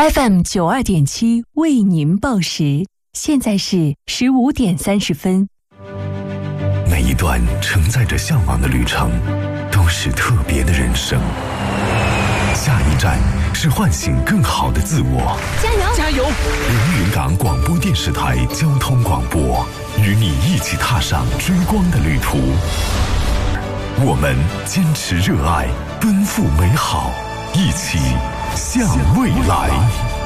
FM92.7为您报时，现在是15点30分。 每一段承载着向往的旅程，都是特别的人生。下一站是唤醒更好的自我。 加油！ 加油！ 连云港广播电视台交通广播，与你一起踏上追光的旅途。我们坚持热爱，奔赴美好，一起向未来。